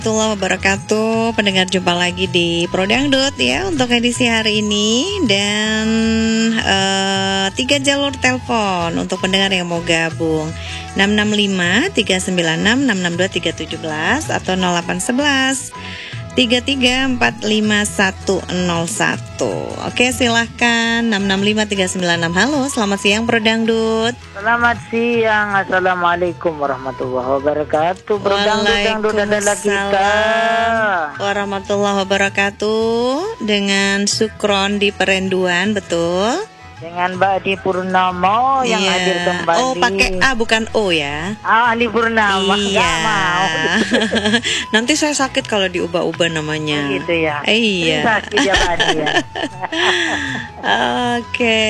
Warahmatullahi wabarakatuh. Pendengar, jumpa lagi di Pro Dangdut ya untuk edisi hari ini. Dan 3 jalur telepon untuk pendengar yang mau gabung: 665 396 662 317 atau 0811 3345 101. Oke, silahkan. 665 396. Halo, selamat siang Pro Dangdut. Selamat siang. Assalamualaikum warahmatullahi wabarakatuh. Pro Dangdut adalah kita. Warahmatullahi wabarakatuh. Dengan Sukron di Perenduan, betul? Dengan Mbak Adi Purnama yang hadir kembali. Oh, pakai A bukan O ya? Ali Purnama. Iya. Nggak mau. Nanti saya sakit kalau diubah-ubah namanya. Gitu ya. Iya. Sakit ya Mbak Adi ya. Oke.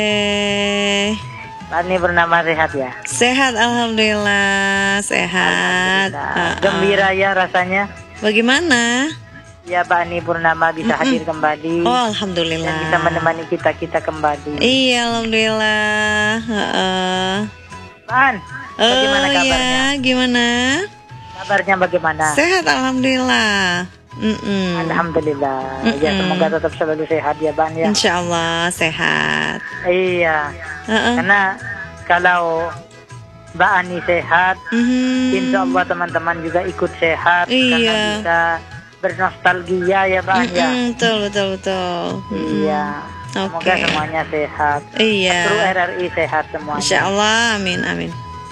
Mbak Adi Purnama sehat ya? Sehat, alhamdulillah. Sehat. Alhamdulillah. Gembira ya rasanya. Bagaimana? Ya, Mbak Ani Purnama bisa hadir kembali. Oh, alhamdulillah. Dan bisa menemani kita kembali. Iya, alhamdulillah. Pan, bagaimana kabarnya? Ya, gimana? Kabarnya bagaimana? Sehat, alhamdulillah. Alhamdulillah. Ya, semoga tetap selalu sehat ya, Ban ya. Insya Allah sehat. Iya. Karena kalau Mbak Ani sehat, insya Allah teman-teman juga ikut sehat. Iya. Karena bisa bernostalgia ya, Mbak ya. Betul. Iya. Semoga Oke. semuanya sehat. Iya. Seluruh RRI sehat semuanya. Insya Allah, amin.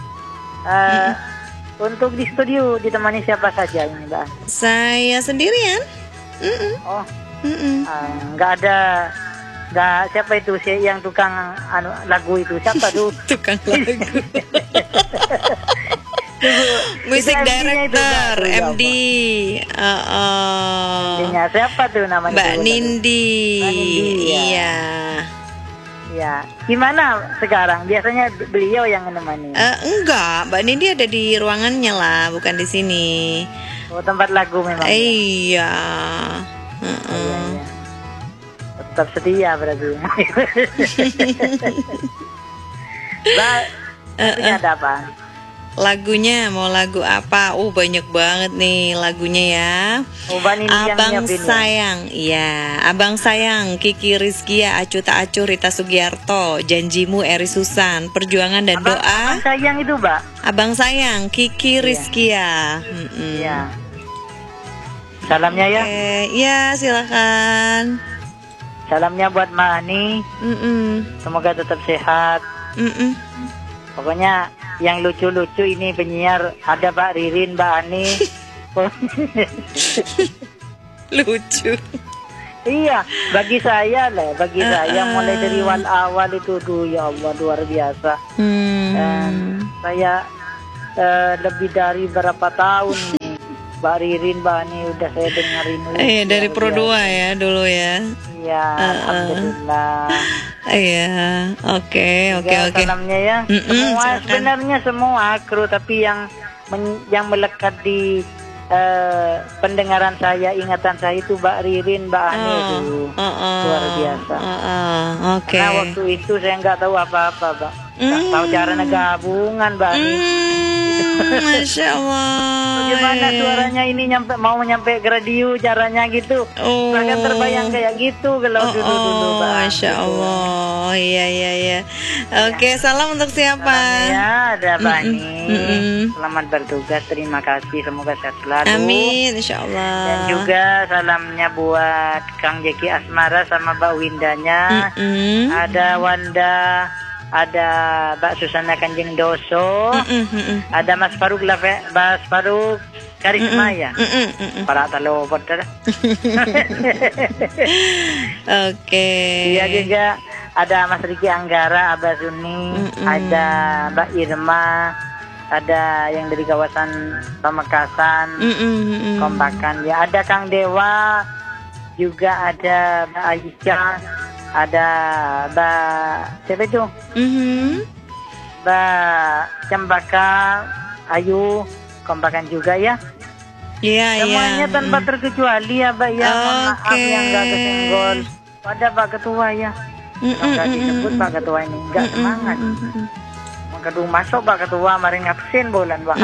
Untuk di studio ditemani siapa saja ini, Mbak? Saya sendirian. Oh, nggak ada. Nggak, siapa itu sih yang tukang lagu itu? Siapa tuh? Tukang lagu. Musik Itu director, MD-nya itu, MD. MD-nya siapa tuh namanya? Mbak Nindi. Mbak Nindi, ya. Iya. Ya, gimana sekarang? Biasanya beliau yang menemani. Enggak, Mbak Nindi ada di ruangannya lah, bukan di sini. Oh, tempat lagu memang. Iya. Iya. Tetap setia berarti. Mbak, punya ada apa? Lagunya mau lagu apa? Banyak banget nih lagunya ya. Mbak Nindi yang Abang nyiapin, Sayang, iya. Abang Sayang, Kiki Rizkia, Acu Tak Acu, Rita Sugiarto, Janjimu, Eri Susan, Perjuangan dan Doa. Abang Sayang itu, Mbak. Abang Sayang, Kiki Rizkia. Iya. Salamnya ya. Ya, silakan. Salamnya buat Mbak Ani. Semoga tetap sehat. Pokoknya yang lucu-lucu ini penyiar ada Mbak Ririn, Mbak Ani. Lucu. Iya, bagi saya lah, mulai dari awal itu tuh ya Allah luar biasa. Dan saya lebih dari berapa tahun nih Mbak Ririn, Mbak Ani udah saya dengerin. Iya, dari Pro 2 ya dulu ya. Iya, alhamdulillah. Iya, oke. Salamnya ya. Sebenarnya semua kru, tapi yang melekat di pendengaran saya, ingatan saya itu Mbak Ririn, Mbak Ani itu luar biasa. Karena waktu itu saya nggak tahu apa-apa, Mbak. Nggak tahu cara gabungan, Mbak Ani. Masya Allah. Bagaimana suaranya ini mau nyampe ke radio, caranya gitu. Bahkan terbayang kayak gitu kalau dulu-dulu, Mbak. Masya Allah. Iya. Oke, salam untuk siapa? Ya, ada Bani. Selamat bertugas, terima kasih, semoga sehat selalu. Amin, insya Allah. Dan juga salamnya buat Kang Jeki Asmara sama Mbak Windanya. Ada Wanda, ada Mbak Susana Kanjeng Doso, ada Mas Faruk Karisma ya. Para talopot dah. Oke. Iya juga ada Mas Riki Anggara, Abah Suni, ada Mbak Irma, ada yang dari kawasan Pamekasan, Kompakan ya, ada Kang Dewa, juga ada Mbak Aisyah, ada Mbak siapa itu? Mbak Cempaka, Ayu, Kompakan juga ya. Iya. Semuanya tanpa terkecuali ya, Mbak ya. Maaf yang nggak kesenggol. Pada Pak Ketua ya. Nggak disebut Pak Ketua ini, nggak semangat. Kedua masuk Pak Ketua, mari ngabsen bulan Pak.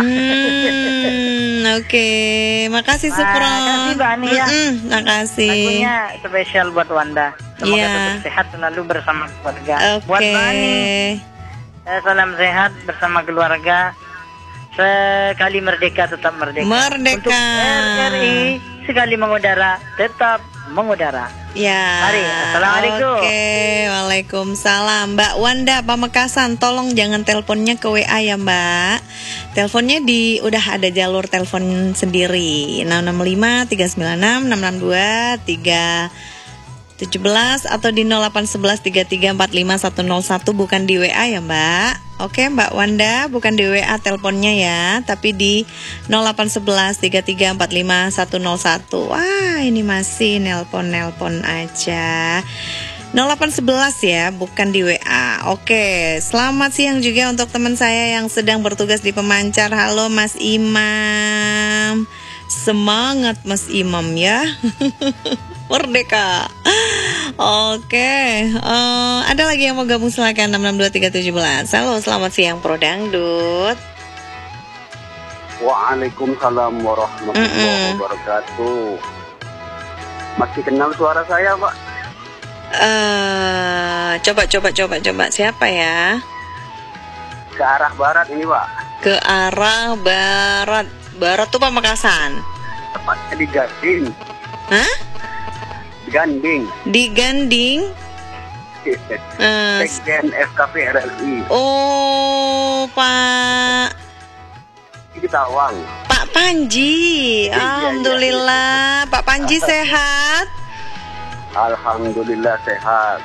Oke, makasih Supron. Makasih Mbak Ani ya. Makasih. Lagunya spesial buat Wanda. Semoga tetap sehat selalu bersama keluarga. Buat Mbak Ani, salam sehat bersama keluarga. Sekali merdeka tetap merdeka. Merdeka. Untuk RRI sekali mengudara tetap mengudara. Ya. Mari, assalamualaikum. Oke, waalaikumsalam. Mbak Wanda Pamekasan, tolong jangan teleponnya ke WA ya Mbak. Teleponnya udah ada jalur telepon sendiri 665 396 662 317 atau di 0811 3345 101, bukan di WA ya Mbak. Oke Mbak Wanda, bukan di WA teleponnya ya, tapi di 0811 3345 101. Wah, ini masih nelpon aja. 0811 ya, bukan di WA. Oke, selamat siang juga untuk teman saya yang sedang bertugas di Pemancar. Halo Mas Imam. Semangat Mas Imam ya. Merdeka. Oke, ada lagi yang mau gabung, silakan 662317. Halo, selamat siang Pro Dangdut. Waalaikumsalam warahmatullahi wabarakatuh. Masih kenal suara saya, Pak? Coba. Siapa ya? Ke arah barat ini, Pak. Ke arah barat. Barat tuh Pamekasan. Tepatnya di Ganding. Hah? Ganding. Di Ganding. Sekjen FKP RRI. Oh, Pak. Di Tawang. Pak Panji. Alhamdulillah. Pak Panji sehat? Alhamdulillah sehat.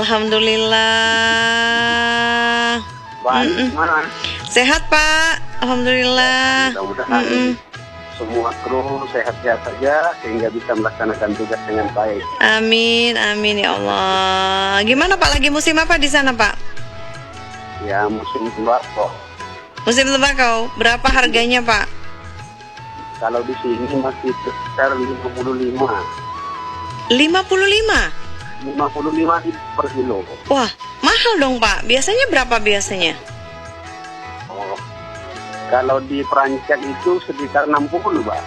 Alhamdulillah. Baik, mana? Sehat Pak. Alhamdulillah. Mudah-mudahan semua kru sehat-sehat saja sehingga bisa melaksanakan tugas dengan baik. Amin ya Allah. Gimana Pak, lagi musim apa di sana Pak? Ya, musim tembakau. Musim tembakau. Berapa harganya Pak? Kalau di sini masih sekitar 55. 55 per kilo. Wah, mahal dong Pak. Biasanya berapa biasanya? Kalau di Perancak itu sekitar 60, Pak.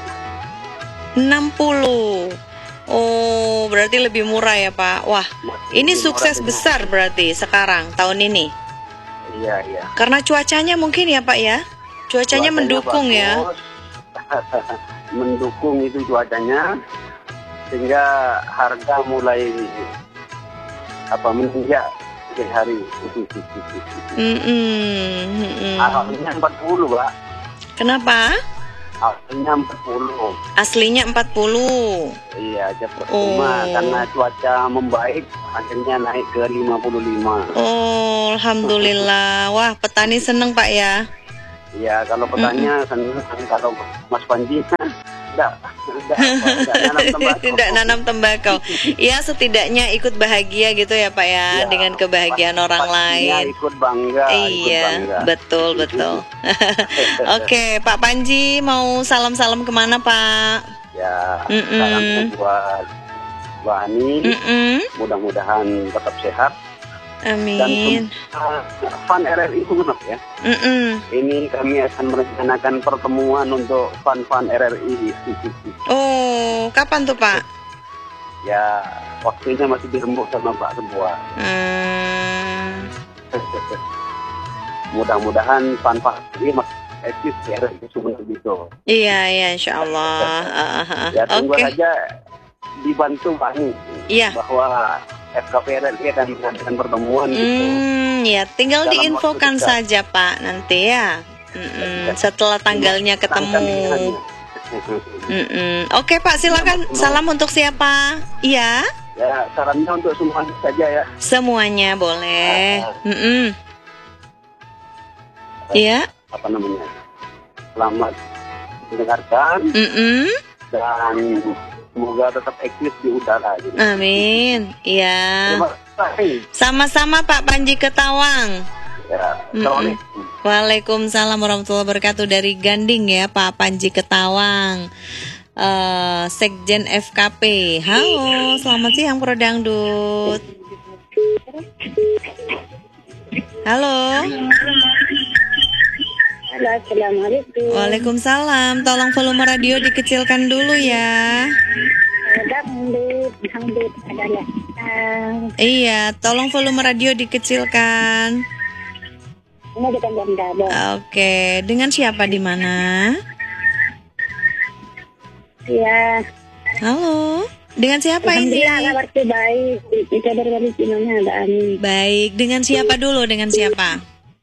60. Oh, berarti lebih murah ya, Pak. Wah, ini sukses besar berarti sekarang, tahun ini. Iya. Karena cuacanya mungkin ya, Pak ya? Cuacanya mendukung bagus. Ya. Mendukung itu cuacanya, sehingga harga mulai meningkat hari. Awalnya 40, Pak. Kenapa? Aslinya 40. Aslinya 40. Iya, aja percuma karena cuaca membaik, akhirnya naik ke 55. Oh, alhamdulillah. Wah, petani seneng Pak ya? Iya, kalau petaninya seneng. Kalau Mas Panji tidak nanam tembakau. Ya, setidaknya ikut bahagia gitu ya Pak ya, dengan kebahagiaan orang lain. Ikut bangga. Iya, betul. Oke, Pak Panji mau salam-salam kemana Pak? Ya, salam buat Mbak Ani. Mudah-mudahan tetap sehat. Amin. Dan fan RRI Sumeneb ya. Ini kami akan merencanakan pertemuan untuk fan RRI. Oh, kapan tuh Pak? Ya, waktunya masih dirembuk sama Pak Sebuah. Mudah-mudahan fan ini masih eksis ya RRI Sumeneb itu. Iya, insya Allah. Ya, tunggu saja dibantu Pak Ani. Iya. Bahwa FKP RRI akan mengadakan pertemuan gitu. Ya, tinggal diinfokan saja Pak nanti ya. Setelah tanggalnya ketemu. Oke Pak, silakan. Salam untuk siapa? Iya. Ya, salamnya untuk semuanya saja ya. Semuanya boleh. Iya. Apa namanya? Selamat mendengarkan. Dan semoga tetap eksis di udara. Gitu. Amin. Iya. Sama-sama Pak Panji Ketawang. Ya, Waalaikumsalam warahmatullahi wabarakatuh, dari Ganding ya Pak Panji Ketawang. Sekjen FKP. Halo, selamat siang Pro Dangdut. Halo. Halo, assalamualaikum. Waalaikumsalam. Tolong volume radio dikecilkan dulu ya. Dangdut adalah. Iya, tolong volume radio dikecilkan. Ini dekat Bandara. Oke, dengan siapa di mana? Ya. Halo, dengan siapa ini? Alhamdulillah kabar baik. Kita dari Cina ada Ani. Baik, dengan siapa dulu? Dengan siapa?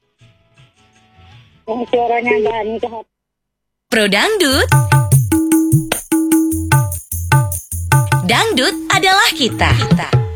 Yang suaranya ada Ani. Pro Dangdut. Dangdut adalah kita.